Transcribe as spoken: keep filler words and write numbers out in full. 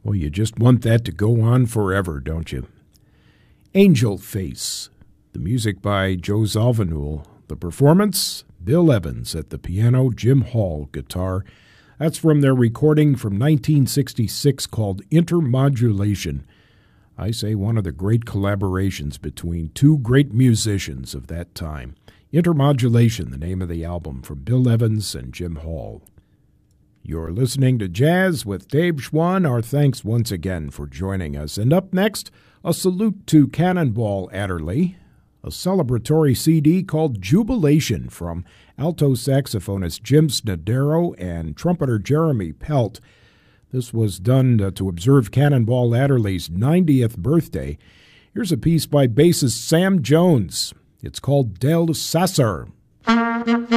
Well, you just want that to go on forever, don't you? Angel Face, the music by Joe Zawinul. The performance, Bill Evans at the piano, Jim Hall guitar. That's from their recording from nineteen sixty-six called Intermodulation. I say one of the great collaborations between two great musicians of that time. Intermodulation, the name of the album, from Bill Evans and Jim Hall. You're listening to Jazz with Dave Schwann. Our thanks once again for joining us. And up next, a salute to Cannonball Adderley, a celebratory C D called Jubilation from alto saxophonist Jim Snodero and trumpeter Jeremy Pelt. This was done uh, to observe Cannonball Adderley's ninetieth birthday. Here's a piece by bassist Sam Jones. It's called Del Sasser.